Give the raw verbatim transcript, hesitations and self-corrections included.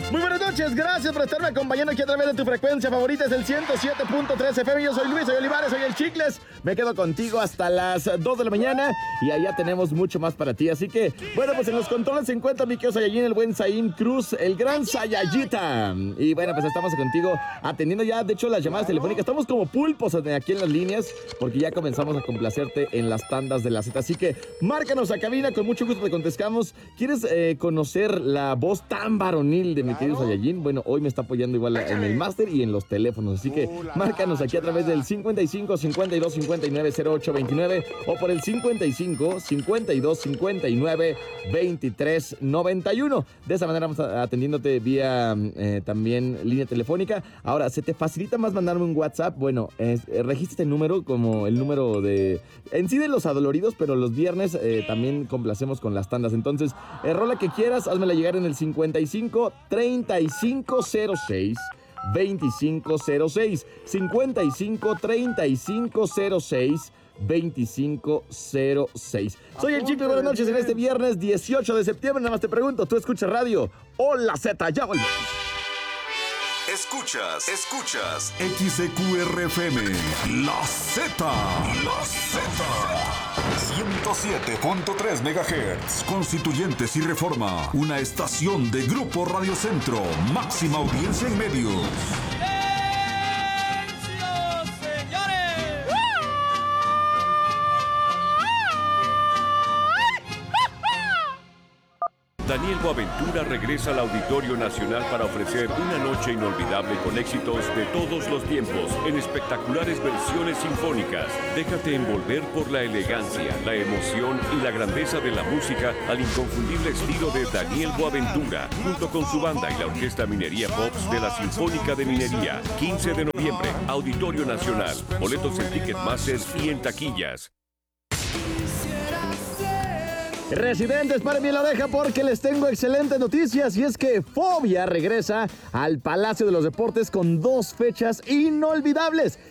Muy buenas noches, gracias por estarme acompañando aquí a través de tu frecuencia favorita, es el ciento siete punto tres F M. Yo soy Luis, soy Olivares, soy el Chicles. Me quedo contigo hasta las dos de la mañana y allá tenemos mucho más para ti. Así que, bueno, pues en los controles se encuentra mi querido Saiyajin, el buen Saim Cruz, el gran Sayayita. Y bueno, pues estamos contigo atendiendo ya, de hecho, las llamadas telefónicas. Estamos como pulpos aquí en las líneas porque ya comenzamos a complacerte en las tandas de la Z. Así que márcanos a cabina, con mucho gusto te contestamos. ¿Quieres eh, conocer la voz tan varonil de mi querido Saiyajin? Bueno, hoy me está apoyando igual en el máster y en los teléfonos, así que márcanos aquí a través del cincuenta y cinco, cincuenta y dos, cincuenta y nueve, cero ocho veintinueve o por el cincuenta y cinco, cincuenta y dos, cincuenta y nueve, veintitrés noventa y uno. De esa manera vamos atendiéndote vía eh, también línea telefónica. Ahora, ¿se te facilita más mandarme un WhatsApp? Bueno, eh, registra este número como el número de en sí de los adoloridos, pero los viernes eh, también complacemos con las tandas. Entonces, eh, rola que quieras, házmela llegar en el cincuenta y cinco, treinta y cinco cero seis, veinticinco cero seis, cincuenta y cinco, treinta y cinco cero seis, veinticinco cero seis. Soy el Chicle, buenas noches en este viernes dieciocho de septiembre. Nada más te pregunto, ¿tú escuchas radio o la Z? Ya volvemos. Escuchas, escuchas X E Q R F M, la Z, la Z, ciento siete punto tres megahertz, Constituyentes y Reforma, una estación de Grupo Radio Centro, máxima audiencia en medios. Daniel Boaventura regresa al Auditorio Nacional para ofrecer una noche inolvidable con éxitos de todos los tiempos en espectaculares versiones sinfónicas. Déjate envolver por la elegancia, la emoción y la grandeza de la música al inconfundible estilo de Daniel Boaventura, junto con su banda y la Orquesta Minería Pops de la Sinfónica de Minería. quince de noviembre, Auditorio Nacional. Boletos en Ticketmaster y en taquillas. Residentes, paren bien la oreja porque les tengo excelentes noticias, y es que Fobia regresa al Palacio de los Deportes con dos fechas inolvidables.